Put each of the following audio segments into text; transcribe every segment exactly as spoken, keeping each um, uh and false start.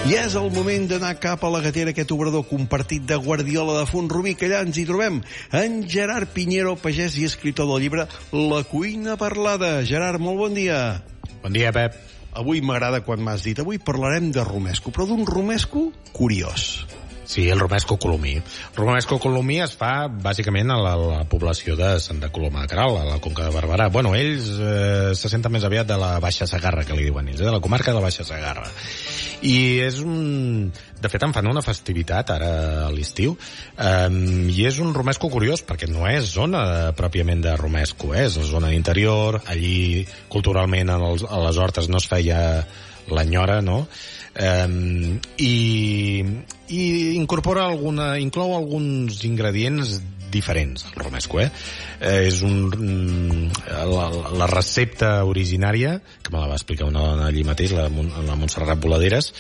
I és el moment d'anar cap a la Gatera, aquest obrador compartit de Guardiola de Font-rubí, que allà ens hi trobem en Gerard Piñero, pagès i escriptor del llibre La cuina parlada. Gerard, molt bon dia. Bon dia, Pep. Avui m'agrada quan m'has dit, avui parlarem de romesco, però d'un romesco curiós. Sí, el romesco colomí. El romesco colomí es fa bàsicament a la, la població de Santa Coloma de Queralt, a la Conca de Barberà. Bueno, ells eh, se senten més aviat de la Baixa Segarra, que li diuen ells, eh, de la comarca de la Baixa Segarra. I és un... De fet, en fan una festivitat ara a l'estiu, um, i és un romesco curiós, perquè no és zona pròpiament de romesco, eh? És zona d'interior, allí culturalment a, els, a les hortes no es feia l'enyora, no? Um, i, i incorpora alguna, inclou alguns ingredients diferents al romesco, eh? eh és un la, la recepta originària, que me la va explicar una dona allí mateix, la, la Montserrat Boladeres,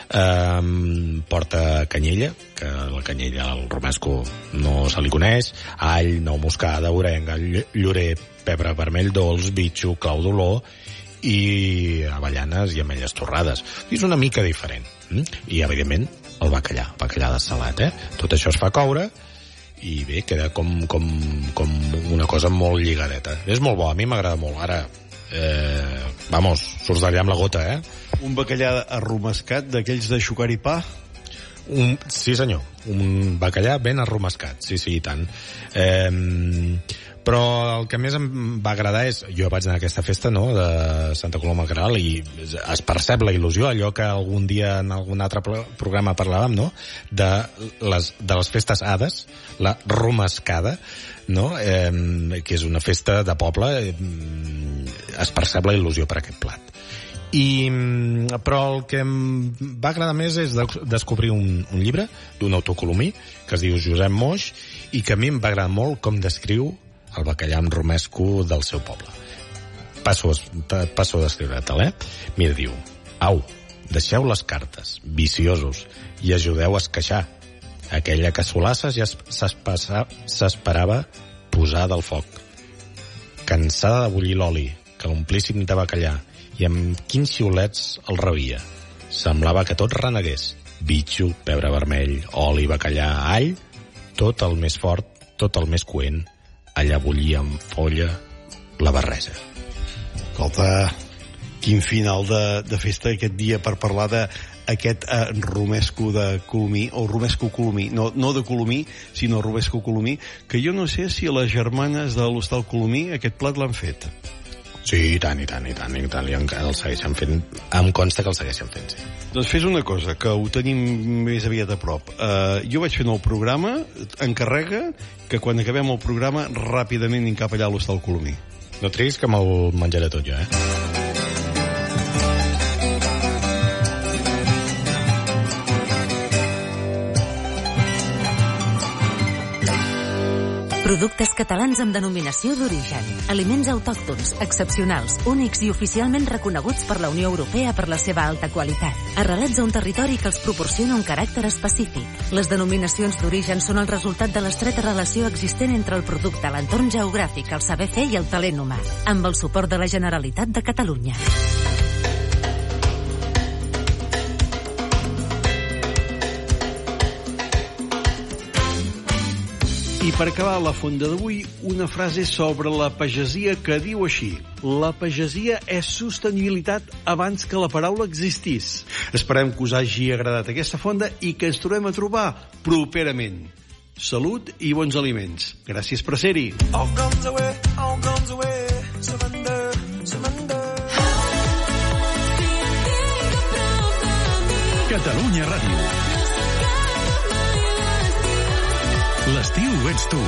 eh, porta canyella, que la canyella al romesco no se li coneix, all, nou moscada, orenga, llorer, pebre vermell dolç, bitxo, clau d'olor i avellanes i ametlles torrades. És una mica diferent. I, evidentment, el bacallà, bacallà de salat, eh? Tot això es fa coure i bé, queda com, com, com una cosa molt lligadeta. És molt bo, a mi m'agrada molt. Ara, eh, vamos, surts d'allà amb la gota, eh? Un bacallà arromescat d'aquells de xucar i pa? Un, sí, senyor. Un bacallà ben arromescat, sí, sí, i tant. Eh, però el que més em va agradar és... Jo vaig anar a aquesta festa, no?, de Santa Coloma de Queralt, i es percep la il·lusió, allò que algun dia en algun altre programa parlàvem, no?, de les, de les festes hades, la romescada, no?, eh, que és una festa de poble, eh, es percep la il·lusió per aquest plat. I, però el que em va agradar més és de, descobrir un, un llibre d'un autor colomí que es diu Josep Moix, i que a mi em va agradar molt com descriu el bacallà amb romesco del seu poble. Passo, passo a descriure-te'l, eh? Mira, diu: au, deixeu les cartes, viciosos, i ajudeu a esqueixar. Aquella cassolassa ja s'esperava posar del foc. Cansada de bullir l'oli, que l'omplíssim de bacallà, i amb quins xiulets el rebia. Semblava que tot renegués. Bitxo, pebre vermell, oli, bacallà, all, tot el més fort, tot el més coent. Allà bullia amb folla la barreja. Escolta, quin final de, de festa aquest dia per parlar d'aquest eh, romesco de Colomí, o romesco colomí, no, no de Colomí, sinó romesco colomí, que jo no sé si les germanes de l'Hostal Colomí aquest plat l'han fet. Sí, i tant, i tant, i tant, i tant, i encara el segueixen fent, em consta que el segueixen fent, sí. Doncs fes una cosa, que ho tenim més aviat a prop. Uh, jo vaig fent el programa, encarrega que quan acabem el programa ràpidament anem cap allà a l'Hostal Colomí. No triguis que me'l menjaré tot jo, eh? Productes catalans amb denominació d'origen. Aliments autòctons, excepcionals, únics i oficialment reconeguts per la Unió Europea per la seva alta qualitat. Arrelats a un territori que els proporciona un caràcter específic. Les denominacions d'origen són el resultat de l'estreta relació existent entre el producte, l'entorn geogràfic, el saber fer i el talent humà, amb el suport de la Generalitat de Catalunya. I per acabar la fonda d'avui, una frase sobre la pagesia que diu així: la pagesia és sostenibilitat abans que la paraula existís. Esperem que us hagi agradat aquesta fonda i que ens trobem a trobar properament. Salut i bons aliments. Gràcies per ser-hi. All guns away, all guns away, surrender, surrender. Catalunya Ràdio. L'estiu ets tu.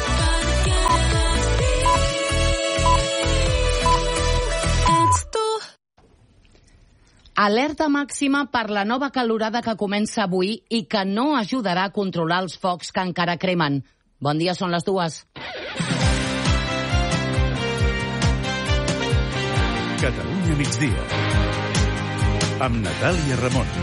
Ets tu. Alerta màxima per la nova calorada que comença avui i que no ajudarà a controlar els focs que encara cremen. Bon dia, són les dues. Catalunya migdia. Amb Natàlia Ramon.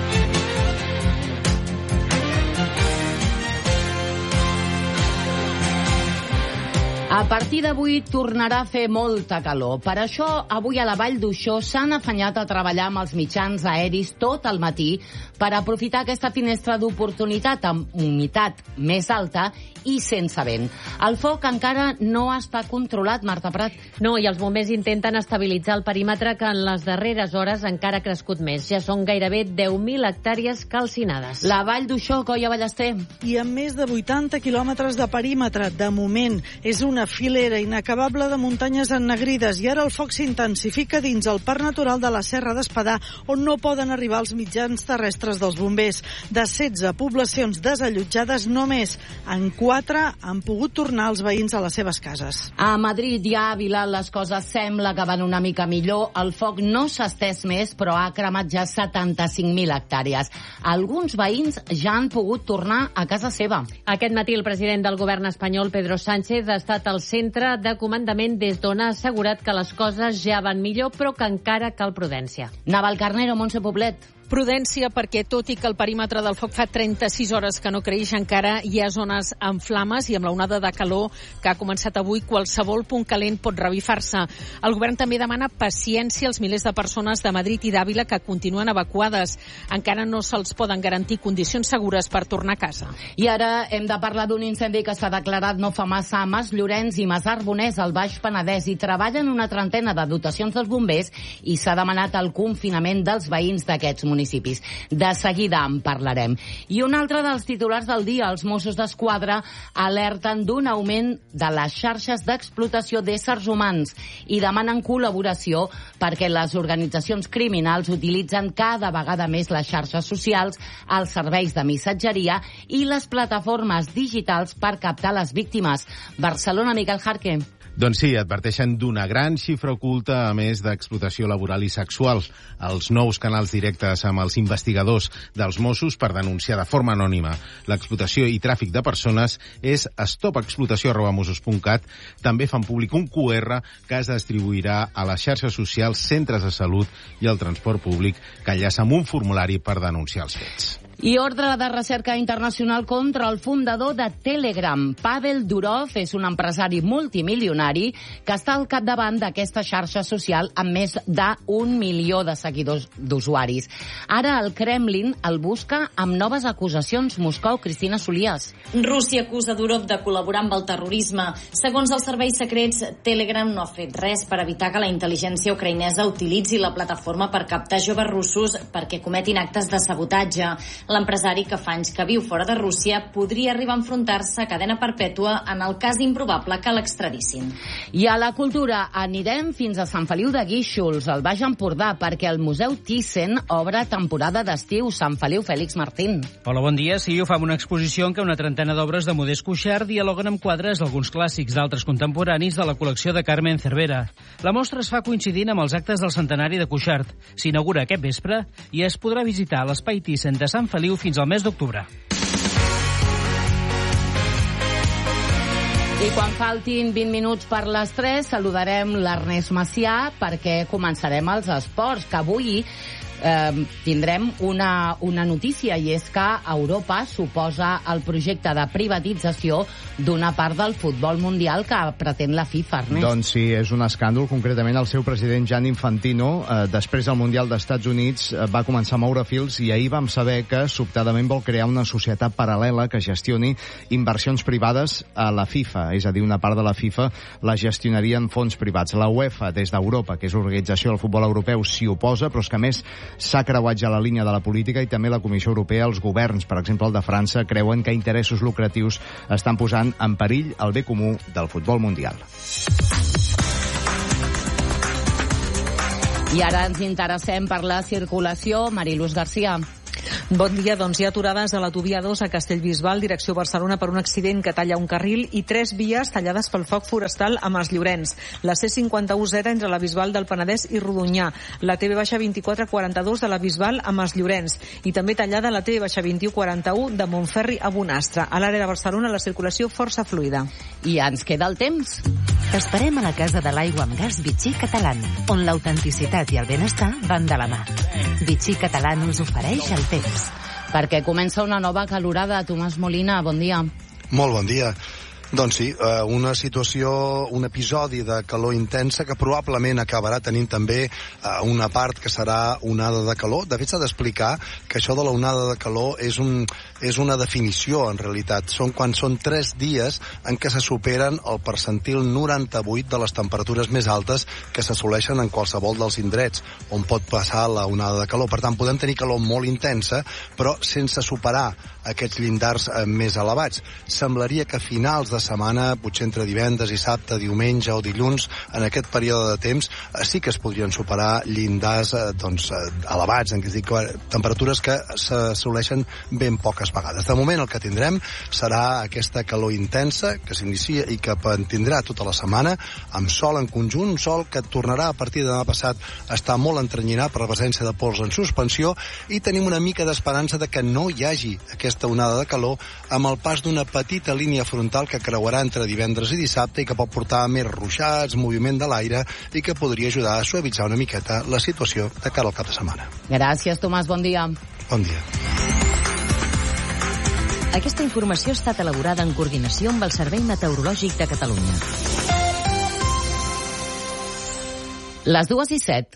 A partir d'avui tornarà a fer molta calor. Per això, avui a la Vall d'Uixó s'han afanyat a treballar amb els mitjans aeris tot el matí per aprofitar aquesta finestra d'oportunitat amb humitat més alta i sense vent. El foc encara no està controlat, Marta Prat. No, i els bombers intenten estabilitzar el perímetre que en les darreres hores encara ha crescut més. Ja són gairebé deu mil hectàrees calcinades. La Vall d'Uixó, Coia Ballester. I amb més de vuitanta quilòmetres de perímetre, de moment, és una filera inacabable de muntanyes ennegrides i ara el foc s'intensifica dins el Parc Natural de la Serra d'Espadà, on no poden arribar els mitjans terrestres dels bombers. De setze poblacions desallotjades, només en quatre han pogut tornar els veïns a les seves cases. A Madrid i a Ávila les coses sembla que van una mica millor. El foc no s'ha estès més, però ha cremat ja setanta-cinc mil hectàrees. Alguns veïns ja han pogut tornar a casa seva. Aquest matí el president del govern espanyol, Pedro Sánchez, ha estat al centre de comandament des d'on ha assegurat que les coses ja van millor, però que encara cal prudència. Navalcarnero, Montse Poblet. Prudència perquè, tot i que el perímetre del foc fa trenta-sis hores que no creix, encara hi ha zones en flames i amb la onada de calor que ha començat avui, qualsevol punt calent pot revifar-se. El govern també demana paciència als milers de persones de Madrid i d'Àvila que continuen evacuades. Encara no se'ls poden garantir condicions segures per tornar a casa. I ara hem de parlar d'un incendi que s'ha declarat no fa massa a Mas Llorenç i Mas Arbonès, al Baix Penedès, i treballen una trentena de dotacions dels bombers i s'ha demanat el confinament dels veïns d'aquests municipis. De seguida en parlarem. I un altre dels titulars del dia, els Mossos d'Esquadra alerten d'un augment de les xarxes d'explotació d'éssers humans i demanen col·laboració perquè les organitzacions criminals utilitzen cada vegada més les xarxes socials, els serveis de missatgeria i les plataformes digitals per captar les víctimes. Barcelona, Miquel Jarque. Doncs sí, adverteixen d'una gran xifra oculta, a més d'explotació laboral i sexual. Els nous canals directes amb els investigadors dels Mossos per denunciar de forma anònima l'explotació i tràfic de persones és stopexplotació arroba mossos punt cat. També fan públic un cu erre que es distribuirà a les xarxes socials, centres de salut i el transport públic, que enllaça amb un formulari per denunciar els fets. I ordre de recerca internacional contra el fundador de Telegram. Pavel Durov és un empresari multimilionari que està al capdavant d'aquesta xarxa social amb més d'un milió de seguidors d'usuaris. Ara el Kremlin el busca amb noves acusacions. Moscou, Cristina Solias. Rússia acusa Durov de col·laborar amb el terrorisme. Segons els serveis secrets, Telegram no ha fet res per evitar que la intel·ligència ucraïnesa utilitzi la plataforma per captar joves russos perquè cometin actes de sabotatge. L'empresari, que fa anys que viu fora de Rússia, podria arribar a enfrontar-se a cadena perpètua en el cas improbable que l'extradissin. I a la cultura anirem fins a Sant Feliu de Guíxols, al Baix Empordà, perquè el Museu Thyssen obre temporada d'estiu. Sant Feliu, Fèlix Martín. Hola, bon dia. Sí, ho fa una exposició en què una trentena d'obres de Modest Cuixart dialoguen amb quadres d'alguns clàssics, d'altres contemporanis de la col·lecció de Carmen Cervera. La mostra es fa coincidint amb els actes del centenari de Cuixart. S'inaugura aquest vespre i es podrà visitar l'Espai Thyssen de Sant Feliu fins al mes d'octubre. I quan faltin vint minuts per les tres, saludarem l'Ernest Macià perquè començarem els esports, que avui eh, tindrem una, una notícia, i és que Europa suposa el projecte de privatització d'una part del futbol mundial que pretén la FIFA, Ernest. Doncs sí, és un escàndol. Concretament, el seu president, Gianni Infantino, eh, després del Mundial dels Estats Units, eh, va començar a moure fils i ahir vam saber que sobtadament vol crear una societat paral·lela que gestioni inversions privades a la FIFA, és a dir, una part de la FIFA la gestionarien fons privats. La UEFA, des d'Europa, que és l'organització del futbol europeu, s'hi oposa, però és que a més s'ha creuat ja la línia de la política i també la Comissió Europea. Els governs, per exemple el de França, creuen que interessos lucratius estan posant en perill el bé comú del futbol mundial. I ara ens interessem per la circulació. Mariluz García. Bon dia, doncs hi ha aturades a l'autovia dos a Castellbisbal, direcció Barcelona, per un accident que talla un carril i tres vies tallades pel foc forestal a Mas Llorenç. La C cinquanta-u Z entre la Bisbal del Penedès i Rodonyà. La T V vint-i-quatre quaranta-dos de la Bisbal a Mas Llorenç. I també tallada la T V vint-i-u quaranta-u de Montferri a Bonastre. A l'àrea de Barcelona la circulació força fluida. I ens queda el temps. T'esperem a la Casa de l'Aigua amb Gas Vichy Catalán, on l'autenticitat i el benestar van de la mà. Vichy Catalán us ofereix el temps. Perquè comença una nova calorada. Tomàs Molina, bon dia. Molt bon dia. Doncs sí, una situació, un episodi de calor intensa que probablement acabarà tenint també una part que serà onada de calor. De fet, s'ha d'explicar que això de la onada de calor és, un, és una definició, en realitat. Són quan són tres dies en què se superen el percentil noranta-vuit de les temperatures més altes que s'assoleixen en qualsevol dels indrets on pot passar la onada de calor. Per tant, podem tenir calor molt intensa, però sense superar aquests llindars eh, més elevats. Semblaria que a finals de setmana, potser entre divendres i dissabte, diumenge o dilluns, en aquest període de temps, eh, sí que es podrien superar llindars eh, doncs, eh, elevats, en què es dic, temperatures que s'assoleixen ben poques vegades. De moment el que tindrem serà aquesta calor intensa que s'inicia i que tindrà tota la setmana, amb sol en conjunt, un sol que tornarà a partir de demà passat a estar molt entrenyinat per la presència de pols en suspensió, i tenim una mica d'esperança de que no hi hagi aquesta onada de calor amb el pas d'una petita línia frontal que creuarà entre divendres i dissabte i que pot portar més ruixats, moviment de l'aire i que podria ajudar a suavitzar una miqueta la situació de cara al cap de setmana. Gràcies, Tomàs. Bon dia. Bon dia. Aquesta informació ha estat elaborada en coordinació amb el Servei Meteorològic de Catalunya. Les dues i set.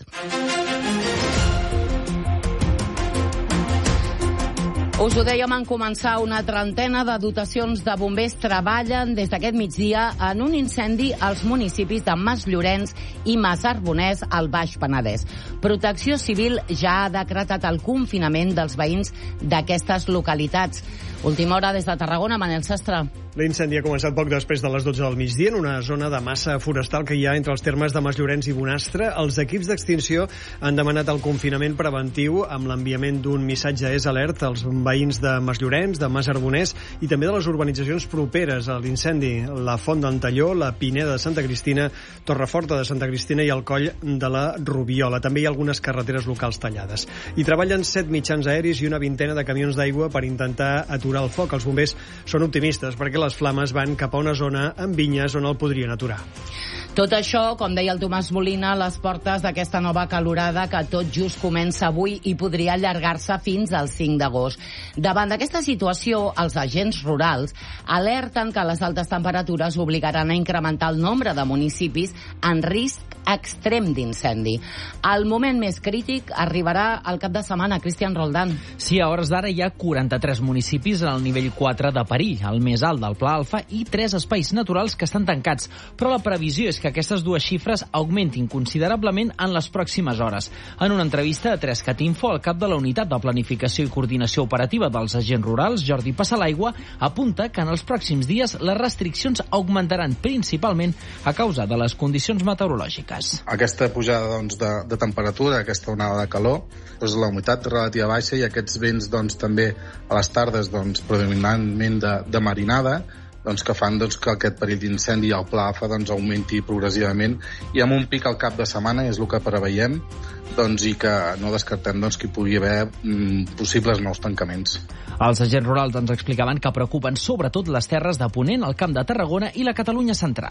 Us ho dèiem en començar, una trentena de dotacions de bombers treballen des d'aquest migdia en un incendi als municipis de Masllorenç i Masarbonès, al Baix Penedès. Protecció Civil ja ha decretat el confinament dels veïns d'aquestes localitats. Última hora des de Tarragona, Manel Sastre. L'incendi ha començat poc després de les dotze del migdia en una zona de massa forestal que hi ha entre els termes de Masllorenç i Bonastre. Els equips d'extinció han demanat el confinament preventiu amb l'enviament d'un missatge S Alert als veïns de Masllorenç, de Masarbonès i també de les urbanitzacions properes a l'incendi: la Font d'en Talló, la Pineda de Santa Cristina, Torreforta de Santa Cristina i el Coll de la Rubiola. També hi ha algunes carreteres locals tallades. Hi treballen set mitjans aeris i una vintena de camions d'aigua per intentar aturar el foc. Els bombers són optimistes perquè les flames van cap a una zona amb vinyes on el podrien aturar. Tot això, com deia el Tomàs Molina, a les portes d'aquesta nova calorada que tot just comença avui i podria allargar-se fins al cinc d'agost. Davant d'aquesta situació, els agents rurals alerten que les altes temperatures obligaran a incrementar el nombre de municipis en risc extrem d'incendi. El moment més crític arribarà al cap de setmana. Cristian Roldán. Sí, a hores d'ara hi ha quaranta-tres municipis en el nivell quatre de perill, el més alt del Pla Alfa, i tres espais naturals que estan tancats. Però la previsió és que aquestes dues xifres augmentin considerablement en les pròximes hores. En una entrevista a tres cat info, el cap de la Unitat de Planificació i Coordinació Operativa dels Agents Rurals, Jordi Passalaigua, apunta que en els pròxims dies les restriccions augmentaran principalment a causa de les condicions meteorològiques. Aquesta pujada doncs, de, de temperatura, aquesta onada de calor, doncs, la humitat relativa baixa i aquests vents doncs, també a les tardes doncs, predominantment de, de marinada, doncs, que fan doncs, que aquest perill d'incendi al Pla Alfa doncs, augmenti progressivament i amb un pic al cap de setmana és el que preveiem doncs, i que no descartem doncs, que hi pugui haver mm, possibles nous tancaments. Els agents rurals ens explicaven que preocupen sobretot les terres de Ponent, el Camp de Tarragona i la Catalunya central.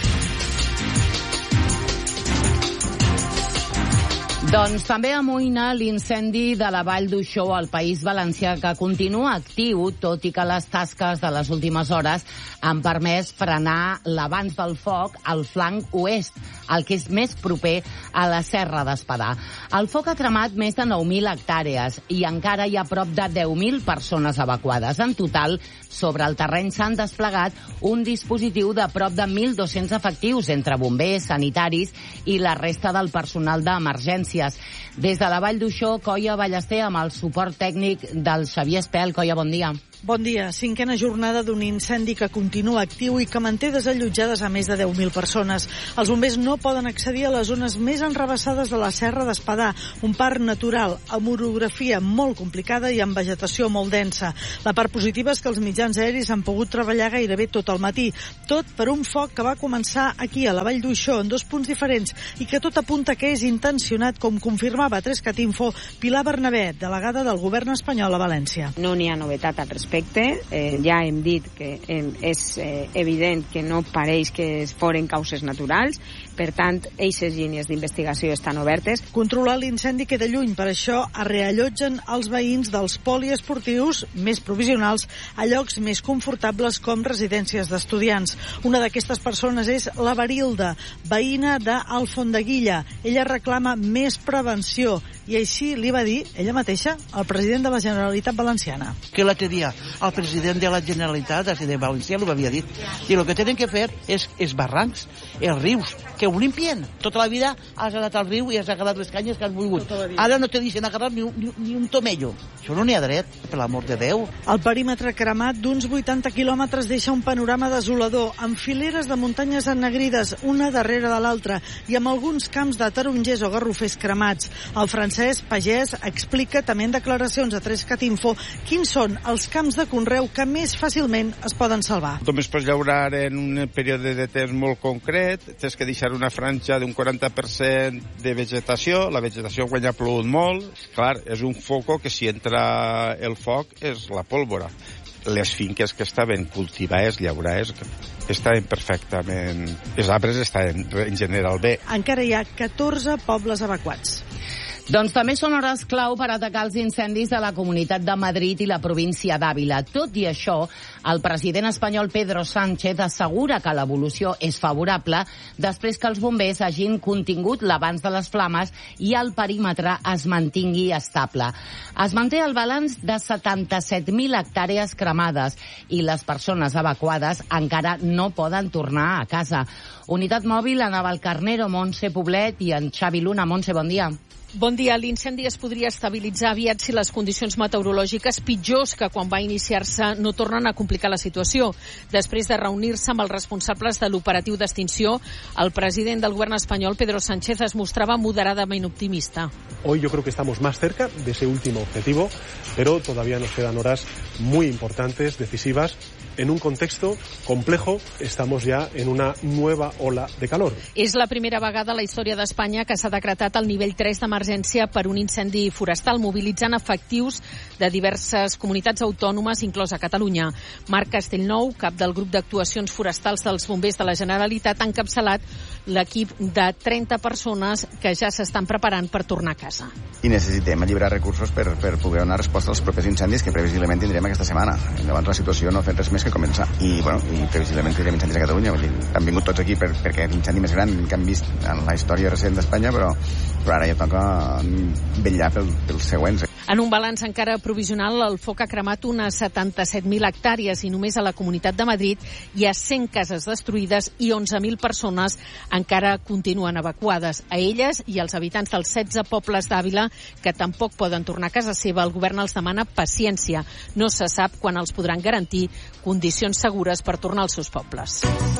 Doncs també amoïna l'incendi de la Vall d'Uixó al País Valencià, que continua actiu, tot i que les tasques de les últimes hores han permès frenar l'avanç del foc al flanc oest, el que és més proper a la Serra d'Espadà. El foc ha cremat més de nou mil hectàrees i encara hi ha prop de deu mil persones evacuades. En total, sobre el terreny s'han desplegat un dispositiu de prop de mil dos-cents efectius entre bombers, sanitaris i la resta del personal d'emergències. Des de la Vall d'Uixó, Coia Ballester, amb el suport tècnic del Xavier Espel. Coia, bon dia. Bon dia. Cinquena jornada d'un incendi que continua actiu i que manté desallotjades a més de deu mil persones. Els bombers no poden accedir a les zones més enrabassades de la Serra d'Espadà, un parc natural amb orografia molt complicada i amb vegetació molt densa. La part positiva és que els mitjans aeris han pogut treballar gairebé tot el matí, tot per un foc que va començar aquí, a la Vall d'Uixó, en dos punts diferents, i que tot apunta que és intencionat, com confirmava confirmava a Trescatinfo Pilar Bernabé, delegada del govern espanyol a València. No n'hi ha novetat al respecte. Eh, ja hem dit que eh, és eh, evident que no pareix que es foren causes naturals. Per tant, eixes línies d'investigació estan obertes. Controlar l'incendi queda lluny, per això es reallotgen els veïns dels poliesportius més provisionals a llocs més confortables com residències d'estudiants. Una d'aquestes persones és la Barilda, veïna d'Alfondeguilla. Ella reclama més prevenció i així li va dir, ella mateixa, al president de la Generalitat Valenciana. Que l'altre dia el president de la Generalitat de València ho havia dit. I el que tenen que fer és els barrancs, els rius, que ho limpien. Tota la vida has anat al riu i has agarrat les canyes que has volgut. Ara no te deixen agarrar ni un, ni, ni un tomello. Això no n'hi ha dret, per l'amor de Déu. El perímetre cremat d'uns vuitanta quilòmetres deixa un panorama desolador, amb fileres de muntanyes ennegrides, una darrere de l'altra, i amb alguns camps de tarongers o garrofers cremats. El Francesc Pagès explica també en declaracions a Trescatinfo quins són els camps de conreu que més fàcilment es poden salvar. Només pots llaurar en un període de temps molt concret, tens que deixar una franja d'un quaranta per cent de vegetació, la vegetació quan ja ha plogut molt, clar, és un foco que si entra el foc és la pólvora. Les finques que estaven cultivades, llaurades, estaven perfectament... Els arbres estaven en general bé. Encara hi ha catorze pobles evacuats. Doncs també són hores clau per atacar els incendis de la Comunitat de Madrid i la província d'Àvila. Tot i això, el president espanyol Pedro Sánchez assegura que l'evolució és favorable després que els bombers hagin contingut l'avanç de les flames i el perímetre es mantingui estable. Es manté el balanç de setanta-set mil hectàrees cremades i les persones evacuades encara no poden tornar a casa. Unitat mòbil a Navalcarnero, Montse Poblet i en Xavi Luna. Montse, bon dia. Bon dia. L'incendi es podria estabilitzar aviat si les condicions meteorològiques pitjors que quan va iniciar-se no tornen a complicar la situació. Després de reunir-se amb els responsables de l'operatiu d'extinció, el president del govern espanyol, Pedro Sánchez, es mostrava moderadament optimista. Hoy yo creo que estamos más cerca de ese último objetivo, pero todavía nos quedan horas muy importantes, decisivas. En un contexto complejo, estamos ya en una nueva ola de calor. És la primera vegada a la història d'Espanya que s'ha decretat el nivell tres d'emergència per un incendi forestal, mobilitzant efectius de diverses comunitats autònomes, inclosa Catalunya. Marc Castellnou, cap del grup d'actuacions forestals dels bombers de la Generalitat, ha encapçalat l'equip de trenta persones que ja s'estan preparant per tornar a casa. I necessitem alliberar recursos per, per poder donar resposta als propers incendis que previsiblement tindrem aquesta setmana. Llavors la situació no ha fet res més que començar. I, bueno, i previsiblement tindrem incendis a Catalunya. Vull dir, han vingut tots aquí per, perquè és l'incendi més gran que han vist en la història recent d'Espanya, però, però ara ja toca vetllar pel, pels següents. En un balanç encara provisional, el foc ha cremat unes setanta-set mil hectàrees i només a la Comunitat de Madrid hi ha cent cases destruïdes i onze mil persones encara continuen evacuades. A elles i als habitants dels setze pobles d'Àvila que tampoc poden tornar a casa seva, el govern els demana paciència. No se sap quan els podran garantir condicions segures per tornar als seus pobles.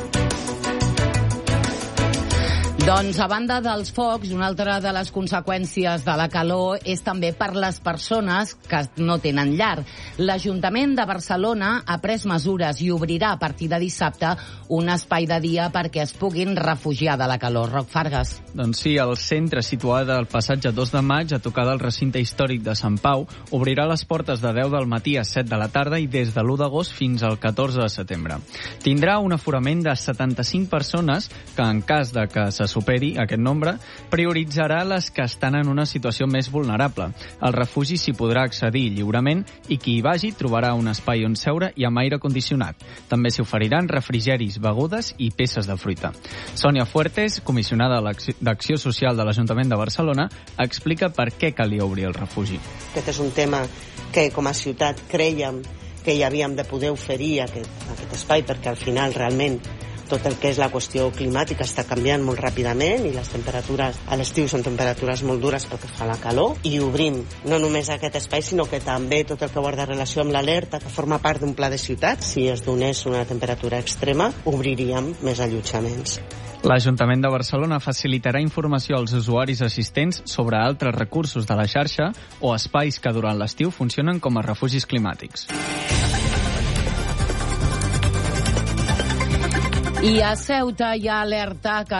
Doncs, a banda dels focs, una altra de les conseqüències de la calor és també per les persones que no tenen llar. L'Ajuntament de Barcelona ha pres mesures i obrirà a partir de dissabte un espai de dia perquè es puguin refugiar de la calor. Roc Fargas. Doncs sí, el centre situat al passatge dos de maig, a tocar del recinte històric de Sant Pau, obrirà les portes de deu del matí a set de la tarda i des de l'u d'agost fins al catorze de setembre. Tindrà un aforament de setanta-cinc persones que, en cas de que se superi aquest nombre, prioritzarà les que estan en una situació més vulnerable. El refugi s'hi podrà accedir lliurement i qui hi vagi trobarà un espai on seure i amb aire condicionat. També s'hi oferiran refrigeris, begudes i peces de fruita. Sònia Fuertes, comissionada d'Acció Social de l'Ajuntament de Barcelona, explica per què calia obrir el refugi. Aquest és un tema que com a ciutat crèiem que hi havíem de poder oferir aquest, aquest espai, perquè al final realment tot el que és la qüestió climàtica està canviant molt ràpidament i les temperatures a l'estiu són temperatures molt dures pel que fa a la calor, i obrim no només aquest espai sinó que també tot el que guarda relació amb l'alerta, que forma part d'un pla de ciutat. Si es donés una temperatura extrema obriríem més allotjaments. L'Ajuntament de Barcelona facilitarà informació als usuaris assistents sobre altres recursos de la xarxa o espais que durant l'estiu funcionen com a refugis climàtics. I a Ceuta hi ha alerta que